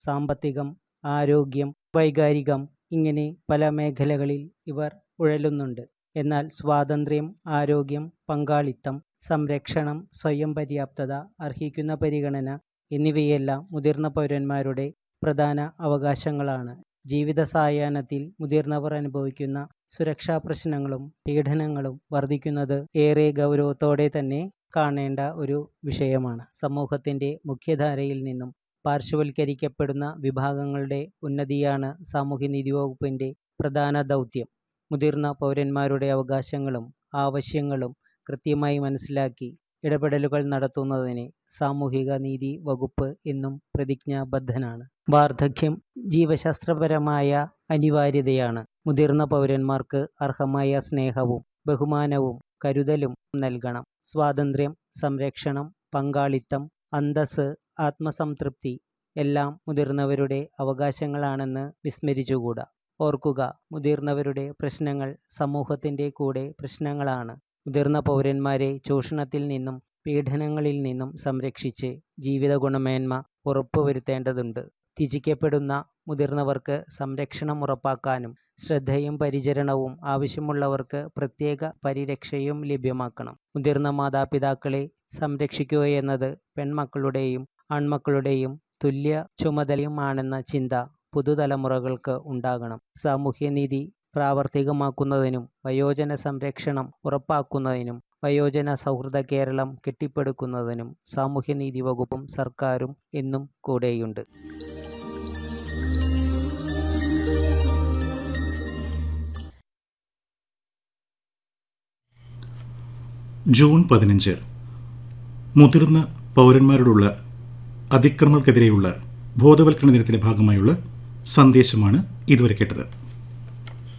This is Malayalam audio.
സാമ്പത്തികം, ആരോഗ്യം, വൈകാരികം ഇങ്ങനെ പല മേഖലകളിൽ ഇവർ ഉഴലുന്നുണ്ട്. എന്നാൽ സ്വാതന്ത്ര്യം, ആരോഗ്യം, പങ്കാളിത്തം, സംരക്ഷണം, സ്വയം പര്യാപ്തത, അർഹിക്കുന്ന പരിഗണന എന്നിവയെല്ലാം മുതിർന്ന പൗരന്മാരുടെ പ്രധാന അവകാശങ്ങളാണ്. ജീവിത സായാഹ്നത്തിൽ മുതിർന്നവർ അനുഭവിക്കുന്ന സുരക്ഷാ പ്രശ്നങ്ങളും പീഡനങ്ങളും വർദ്ധിക്കുന്നത് ഏറെ ഗൗരവത്തോടെ തന്നെ കാണേണ്ട ഒരു വിഷയമാണ്. സമൂഹത്തിൻ്റെ മുഖ്യധാരയിൽ നിന്നും പാർശ്വവൽക്കരിക്കപ്പെടുന്ന വിഭാഗങ്ങളുടെ ഉന്നതിയാണ് സാമൂഹ്യനീതി വകുപ്പിൻ്റെ പ്രധാന ദൗത്യം. മുതിർന്ന പൗരന്മാരുടെ അവകാശങ്ങളും ആവശ്യങ്ങളും കൃത്യമായി മനസ്സിലാക്കി ഇടപെടലുകൾ നടത്തുന്നതിന് സാമൂഹിക നീതി വകുപ്പ് എന്നും പ്രതിജ്ഞാബദ്ധനാണ്. വാർദ്ധക്യം ജീവശാസ്ത്രപരമായ അനിവാര്യതയാണ്. മുതിർന്ന പൗരന്മാർക്ക് അർഹമായ സ്നേഹവും ബഹുമാനവും കരുതലും നൽകണം. സ്വാതന്ത്ര്യം, സംരക്ഷണം, പങ്കാളിത്തം, അന്തസ്സ്, ആത്മസംതൃപ്തി എല്ലാം മുതിർന്നവരുടെ അവകാശങ്ങളാണെന്ന് വിസ്മരിച്ചുകൂടാ. ഓർക്കുക, മുതിർന്നവരുടെ പ്രശ്നങ്ങൾ സമൂഹത്തിൻ്റെ കൂടെ പ്രശ്നങ്ങളാണ്. മുതിർന്ന പൗരന്മാരെ ചൂഷണത്തിൽ നിന്നും പീഡനങ്ങളിൽ നിന്നും സംരക്ഷിച്ച് ജീവിത ഗുണമേന്മ ഉറപ്പുവരുത്തേണ്ടതുണ്ട്. ത്യജിക്കപ്പെടുന്ന മുതിർന്നവർക്ക് സംരക്ഷണം ഉറപ്പാക്കാനും ശ്രദ്ധയും പരിചരണവും ആവശ്യമുള്ളവർക്ക് പ്രത്യേക പരിരക്ഷയും ലഭ്യമാക്കണം. മുതിർന്ന മാതാപിതാക്കളെ സംരക്ഷിക്കുകയെന്നത് പെൺമക്കളുടെയും ആൺമക്കളുടെയും തുല്യ ചുമതലയുമാണെന്ന ചിന്ത പുതുതലമുറകൾക്ക് ഉണ്ടാകണം. സാമൂഹ്യനീതി പ്രാവർത്തികമാക്കുന്നതിനും വയോജന സംരക്ഷണം ഉറപ്പാക്കുന്നതിനും വയോജന സൗഹൃദ കേരളം കെട്ടിപ്പടുക്കുന്നതിനും സാമൂഹ്യനീതി വകുപ്പും സർക്കാരും എന്നും കൂടെയുണ്ട്. ജൂൺ 15 മുതിർന്ന പൗരന്മാരോടുള്ള അതിക്രമങ്ങൾക്കെതിരെയുള്ള ബോധവൽക്കരണ ദിനത്തിന്റെ ഭാഗമായുള്ള സന്ദേശമാണ് ഇതുവരെ കേട്ടത്.